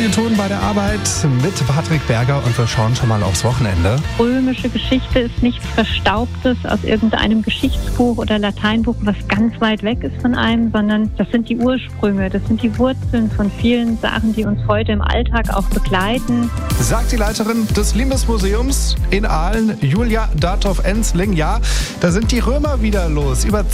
Radioton bei der Arbeit mit Patrick Berger und wir schauen schon mal aufs Wochenende. Römische Geschichte ist nichts Verstaubtes aus irgendeinem Geschichtsbuch oder Lateinbuch, was ganz weit weg ist von einem, sondern das sind die Ursprünge, das sind die Wurzeln von vielen Sachen, die uns heute im Alltag auch begleiten. Sagt die Leiterin des Limes-Museums in Aalen, Julia Dathoff-Ensling. Ja, da sind die Römer wieder los. Über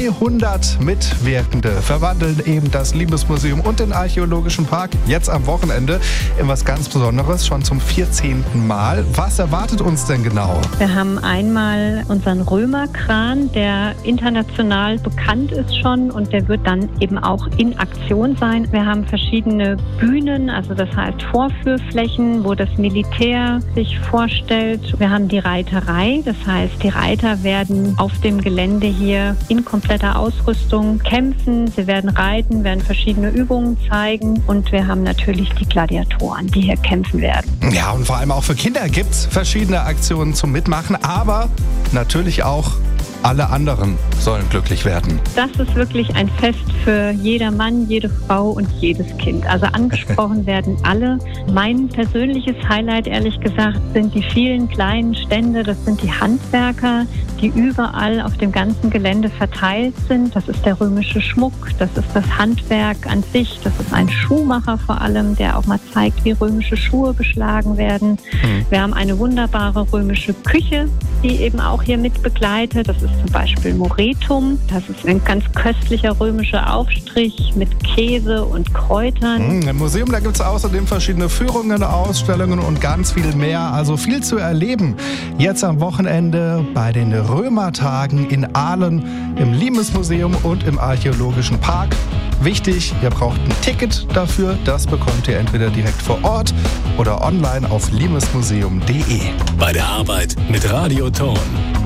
200 Mitwirkende verwandeln eben das Limes-Museum und den Archäologischen Park jetzt am Wochenende in was ganz Besonderes, schon zum 14. Mal. Was erwartet uns denn genau? Wir haben einmal unseren Römerkran, der international bekannt ist schon und der wird dann eben auch in Aktion sein. Wir haben verschiedene Bühnen, also das heißt Vorführflächen, wo das Militär sich vorstellt. Wir haben die Reiterei, das heißt, die Reiter werden auf dem Gelände hier in kompletter Ausrüstung kämpfen. Sie werden reiten, werden verschiedene Übungen zeigen und wir haben natürlich die Gladiatoren, die hier kämpfen werden. Ja, und vor allem auch für Kinder gibt es verschiedene Aktionen zum Mitmachen, aber natürlich auch alle anderen sollen glücklich werden. Das ist wirklich ein Fest für jeder Mann, jede Frau und jedes Kind. Also angesprochen werden alle. Mein persönliches Highlight, ehrlich gesagt, sind die vielen kleinen Stände. Das sind die Handwerker, die überall auf dem ganzen Gelände verteilt sind. Das ist der römische Schmuck, das ist das Handwerk an sich. Das ist ein Schuhmacher vor allem, der auch mal zeigt, wie römische Schuhe geschlagen werden. Wir haben eine wunderbare römische Küche, die eben auch hier mit begleitet. Das ist zum Beispiel Moretum. Das ist ein ganz köstlicher römischer Aufstrich mit Käse und Kräutern. Im Museum, da gibt es außerdem verschiedene Führungen, Ausstellungen und ganz viel mehr. Also viel zu erleben. Jetzt am Wochenende bei den Römertagen in Aalen im Limes-Museum und im Archäologischen Park. Wichtig, ihr braucht ein Ticket dafür. Das bekommt ihr entweder direkt vor Ort oder online auf limesmuseum.de. Bei der Arbeit mit Radioton.